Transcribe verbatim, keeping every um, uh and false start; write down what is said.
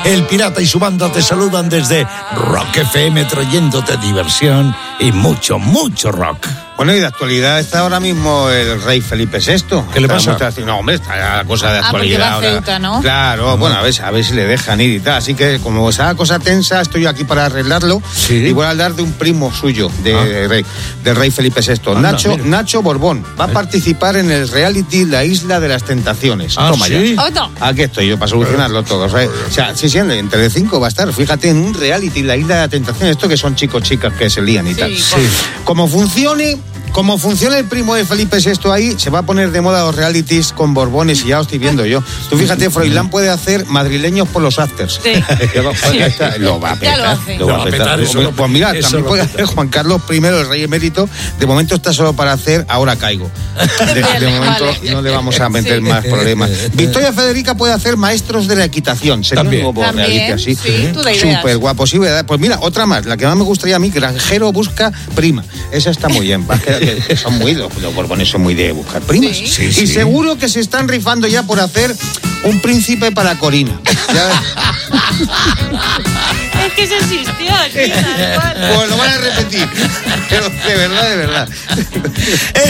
El Pirata y su banda te saludan desde Rock F M, trayéndote diversión y mucho, mucho rock. Bueno, y de actualidad está ahora mismo el rey Felipe sexto. ¿Qué le pasa? Está, no, hombre, está la cosa de actualidad. Ah, porque va a Ceuta, ¿no? Claro, uh-huh. Bueno, a ver, a ver si le dejan ir y tal. Así que, como esa cosa tensa, estoy aquí para arreglarlo. ¿Sí? Y voy a hablar de un primo suyo, de, ah. de rey, del rey Felipe sexto. Anda, Nacho, Nacho Borbón. Va a participar en el reality La Isla de las Tentaciones. Ah, Toma ¿sí? ya. Aquí estoy yo para solucionarlo todo. O sea, o sea sí, sí, en Telecinco va a estar. Fíjate, en un reality, La Isla de las Tentaciones. Esto que son chicos, chicas que se lían y sí, tal. Sí. Como funcione... Como funciona el primo de Felipe sexto ahí, se va a poner de moda los realities con Borbones y ya lo estoy viendo yo. Tú fíjate, Froilán puede hacer madrileños por los afters. Sí. Sí. Lo va a petar. Ya lo hace. Lo va a petar. Eso, pues mira, también puede hacer Juan Carlos primero, el rey emérito. De momento está solo para hacer Ahora caigo. De, de momento vale. No le vamos a meter sí. más problemas. Victoria Federica puede hacer Maestros de la Equitación. Sería también. un nuevo reality así. Sí, súper guapo. Sí, ¿verdad? Pues mira, otra más. La que más me gustaría a mí, Granjero busca prima. Esa está muy bien. Que son muy, los, los Borbones son muy de buscar primas. Sí. Sí, y sí. seguro que se están rifando ya por hacer un príncipe para Corina. Ya... Es que eso existió, sí, tal cual. Pues lo van a repetir. Pero de verdad, de verdad.